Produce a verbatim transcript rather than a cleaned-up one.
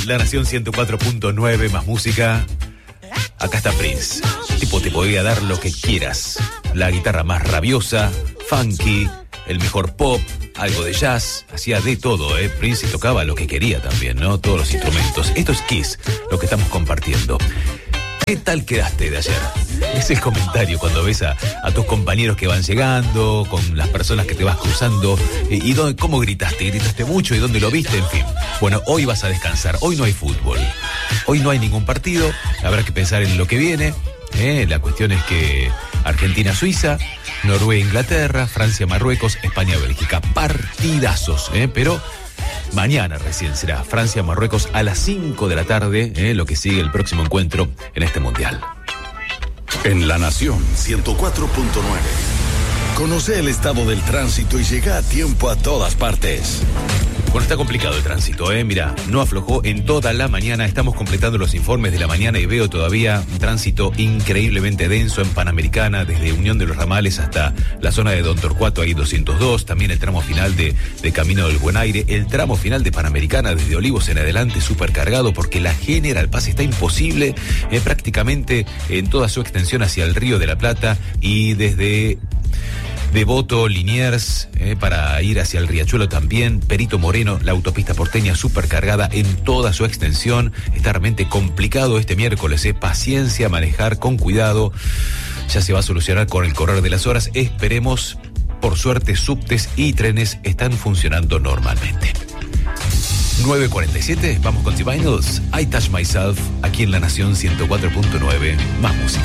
La Nación ciento cuatro punto nueve, más música. Acá está Prince. El tipo te podía dar lo que quieras. La guitarra más rabiosa, funky, el mejor pop, algo de jazz. Hacía de todo, ¿eh? Prince tocaba lo que quería también, ¿no? Todos los instrumentos. Esto es Kiss, lo que estamos compartiendo. ¿Qué tal quedaste de ayer? Es el comentario cuando ves a, a tus compañeros que van llegando, con las personas que te vas cruzando. ¿Y, y dónde, cómo gritaste? ¿Gritaste mucho? ¿Y dónde lo viste? En fin. Bueno, hoy vas a descansar. Hoy no hay fútbol. Hoy no hay ningún partido. Habrá que pensar en lo que viene. ¿eh? La cuestión es que Argentina-Suiza, Noruega-Inglaterra, Francia-Marruecos, España-Bélgica. Partidazos, ¿eh? Pero mañana recién será Francia-Marruecos a las cinco de la tarde, ¿eh? Lo que sigue el próximo encuentro en este Mundial. En La Nación ciento cuatro punto nueve. Conoce el estado del tránsito y llega a tiempo a todas partes. Bueno, está complicado el tránsito, ¿eh? Mira, no aflojó en toda la mañana. Estamos completando los informes de la mañana y veo todavía un tránsito increíblemente denso en Panamericana, desde Unión de los Ramales hasta la zona de Don Torcuato, ahí doscientos dos. También el tramo final de, de Camino del Buen Aire. El tramo final de Panamericana, desde Olivos en adelante, súper cargado, porque la General Paz está imposible, eh, prácticamente en toda su extensión hacia el Río de la Plata y desde Devoto, Liniers, eh, para ir hacia el Riachuelo también, Perito Moreno, la autopista porteña supercargada en toda su extensión. Está realmente complicado este miércoles, eh. Paciencia, manejar con cuidado. Ya se va a solucionar con el correr de las horas. Esperemos, por suerte, subtes y trenes están funcionando normalmente. nueve cuarenta y siete, vamos con The Vinyls. I Touch Myself, aquí en La Nación ciento cuatro punto nueve, más música.